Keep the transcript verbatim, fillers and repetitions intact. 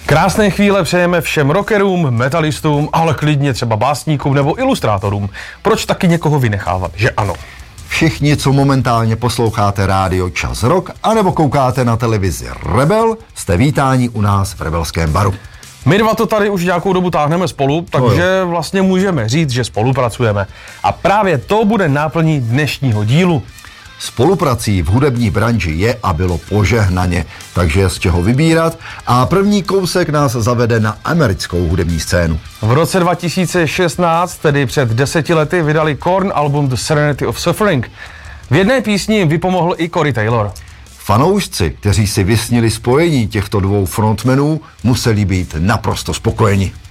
Krásné chvíle přejeme všem rockerům, metalistům, ale klidně třeba básníkům nebo ilustrátorům. Proč taky někoho vynechávat, že ano? Všichni, co momentálně posloucháte rádio Čas Rock, anebo koukáte na televizi Rebel, jste vítáni u nás v Rebelském baru. My dva to tady už nějakou dobu táhneme spolu, takže vlastně můžeme říct, že spolupracujeme. A právě to bude náplní dnešního dílu. Spoluprací v hudební branži je a bylo požehnaně, takže je z čeho vybírat a první kousek nás zavede na americkou hudební scénu. V roce dva tisíce šestnáct, tedy před deseti lety, vydali Korn album The Serenity of Suffering. V jedné písni jim vypomohl i Corey Taylor. Fanoušci, kteří si vysnili spojení těchto dvou frontmenů, museli být naprosto spokojeni.